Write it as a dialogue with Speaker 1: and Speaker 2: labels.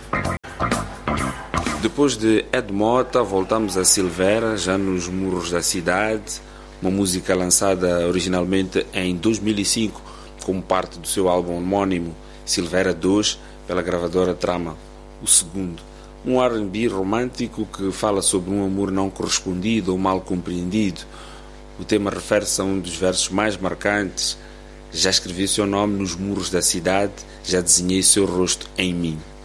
Speaker 1: Depois de Ed Mota, voltamos a Silveira, já nos Muros da Cidade, uma música lançada originalmente em 2005 como parte do seu álbum homónimo Silveira 2, pela gravadora Trama, o segundo. Um R&B romântico que fala sobre um amor não correspondido ou mal compreendido. O tema refere-se a um dos versos mais marcantes: já escrevi seu nome nos muros da cidade, já desenhei seu rosto em mim.